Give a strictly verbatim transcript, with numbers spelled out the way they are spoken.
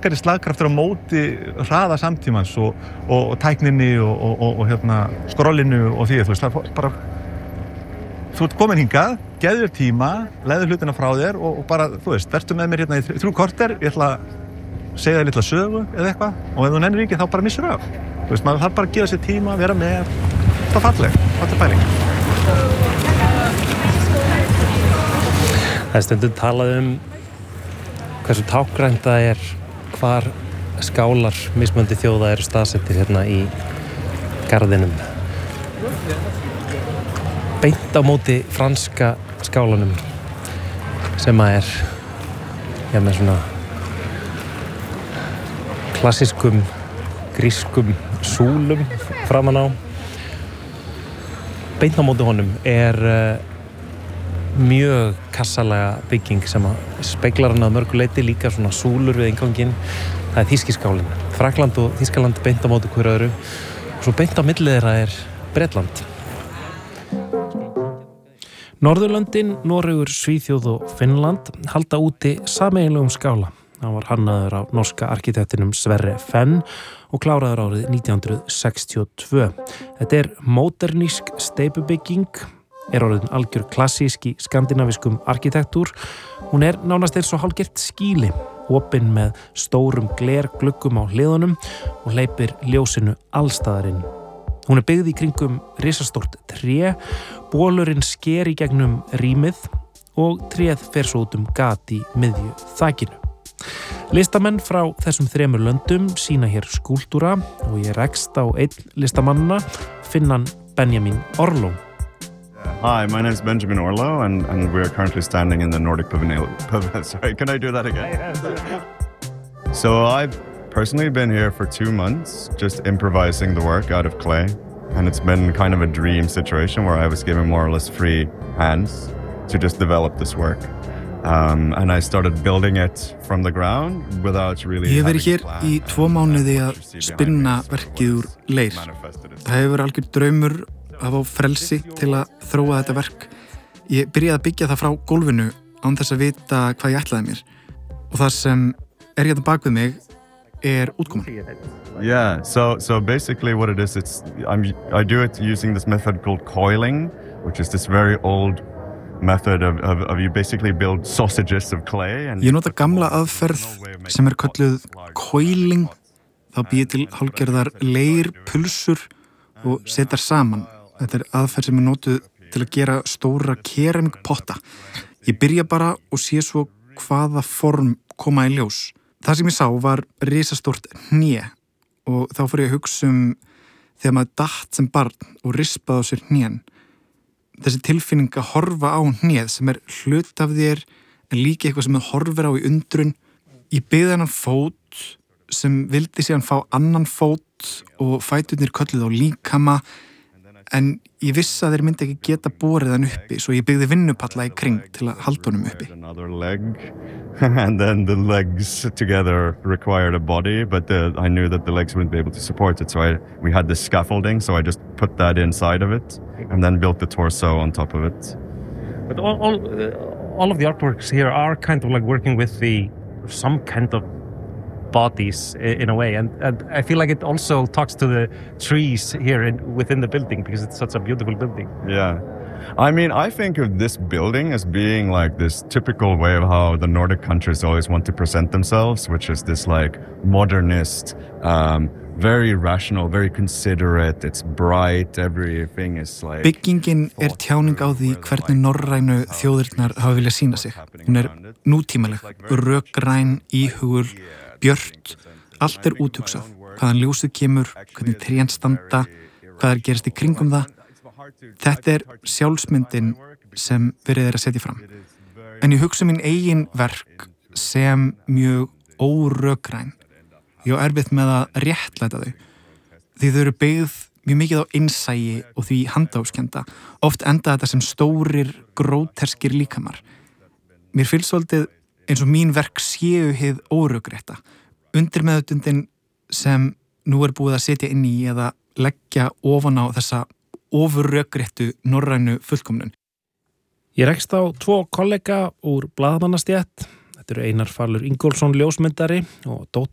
svakari slagkraftur á móti hraða samtímans og, og, og tækninni og, og, og hérna, skrollinu og því, þú veist, það er bara, þú ert komin hingað, geðu þér tíma, leiðu hlutina frá þér og, og bara, þú veist, vertu með mér hérna í þrjú korter, ég ætla að segja þér litla sögu eða eitthvað og ef þú nennir ekki þá bara missur af. Þú veist, maður þarf bara að gefa sér tíma, vera með, það er falleg, falleg pæling. Það er stundum talað um hversu tákgrænt það er hvar skálar mismunandi þjóða eru staðsettir hérna í garðinum. Beint á móti franska skálanum sem að er já, með svona klassískum grískum súlum framan á. Beint á móti honum er uh, mjög kassalega bygging sem að speglar hann að mörgu leyti, líka svona súlur við innganginn. Það er þýski skálinn. Frakkland og Þýskaland beint á móti hver öðru og svo beint á milli þeirra er Bretland. Norðurlöndin, Noregur, Svíþjóð og Finnland halda úti sameiginlegum skála. Hann var hannaður af norska arkitektinum Sverre Fenn og kláraður árið nítján hundruð sextíu og tvö. Þetta er módernísk steypubygging, er orðin algjör klassísk í skandinavískum arkitektúr. Hún er nánast eins og hálfgert skýli, opin með stórum glergluggum á hliðunum og hleypir ljósinu allstaðar inn. Hún er byggð í kringum risastórt tré, bolurinn sker í gegnum rýmið og tréð fer svo út um gat í miðju þakinu. Listamenn frá þessum þremur löndum sýna hér skúltúra og ég rekst á einn listamannana, Finnan Benjamin Orló. Hi, my name is Benjamin Orló and, and we're currently standing in the Nordic Pavilion. Sorry, can I do that again? So I've personally been here for two months, just improvising the work out of clay. And it's been kind of a dream situation where I was given more or less free hands to just develop this work. Um, and I started building it from the ground without really Ég hef verið hér í tvo mánuði að spinna verkið úr leir. Það hefur algjör draumur að fá frelsi til að þróa þetta verk. Ég byrjaði að byggja það frá gólfinu án þess að vita hvað ég ætlaði mér. Og það sem er hérna bak við mig er útkoman. Yeah, so so basically what it is, it's I'm I do it using this method called coiling, which is this very old method of, of, of you basically build sausages of clay. And Ég nota gamla aðferð sem er kölluð coiling. Þá býð til hálfgerðar leirpulsur og setar saman. Þetta er aðferð sem er notuð til að gera stóra keramikpotta. Ég byrja bara og sé svo hvaða form koma í ljós. Það sem ég sá var risastórt hné og þá fór ég að hugsa um þegar maður datt sem barn og rispaði á sér hnén. Þessi tilfinning að horfa á hnéð sem er hlut af þér en líka eitthvað sem þú horfir á í undrun. Ég byggði hennan fót sem vildi síðan fá annan fót og fæturnir kölluð á líkama en ég vissi að þeir myndi ekki geta borið hann uppi svo ég byggði vinnupalla í kring til að halda honum uppi. Another leg and then the legs together required a body but the, I knew that the legs wouldn't be able to support it so I, we had this scaffolding so I just put that inside of it and then built the torso on top of it. But all all, uh, all of the artworks here are kind of like working with the some kind of bodies in a way and, and I feel like it also talks to the trees here in, within the building because it's such a beautiful building. Yeah. I mean, I think of this building as being like this typical way of how the Nordic countries always want to present themselves, which is this like modernist, um, very rational, very considerate, it's bright, everything is like... Byggingin er tjáning á því hvernig norrænu þjóðirnar hafa viljað sýna sig. Hún er nútímaleg, rökræn, íhugul, björt, allt er úthugsað. Hvaðan ljósið kemur, hvernig trén standa, hvað er gerist í kringum það. Þetta er sjálfsmyndin sem verið er að setja fram. En ég hugsa mín eigin verk sem mjög órökræn. Ég á erfitt með að réttlæta þau. Því þau eru byggð mjög mikið á innsæi og því handahófskennda. Oft enda þetta sem stórir, gróterskir líkamar. Mér finnst svolítið eins og mín verk séu hið órökrétta. Undirmeðutundin sem nú er búið að setja inn í eða leggja ofan á þessa ofurrökréttu norrænu fullkomnun. Ég rekst á tvo kollega úr blaðamannastétt. Þetta eru Einar Falur Ingólfsson ljósmyndari og dóttir